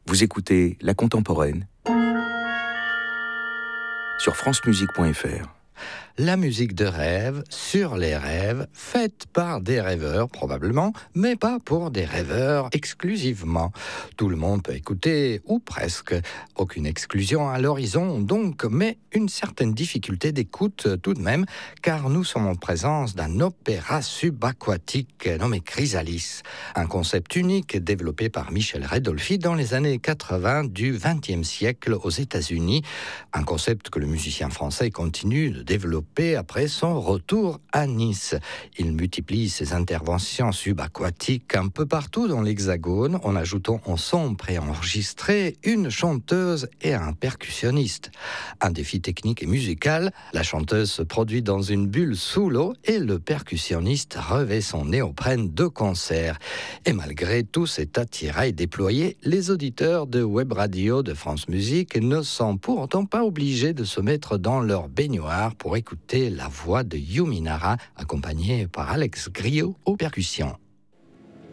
Vous écoutez La Contemporaine sur francemusique.fr. La musique de rêve, sur les rêves, faite par des rêveurs probablement, mais pas pour des rêveurs exclusivement. Tout le monde peut écouter, ou presque. Aucune exclusion à l'horizon donc, mais une certaine difficulté d'écoute tout de même, car nous sommes en présence d'un opéra subaquatique nommé Chrysalis, un concept unique développé par Michel Redolfi dans les années 80 du XXe siècle aux États-Unis, un concept que le musicien français continue de développer après son retour à Nice. Il multiplie ses interventions subaquatiques un peu partout dans l'Hexagone en ajoutant en son préenregistré une chanteuse et un percussionniste. Un défi technique et musical, la chanteuse se produit dans une bulle sous l'eau et le percussionniste revêt son néoprène de concert. Et malgré tout cet attirail déployé, les auditeurs de Web Radio de France Musique ne sont pourtant pas obligés de se mettre dans leur baignoire pour écouter la voix de Yumi Nara, accompagnée par Alex Griot aux percussions.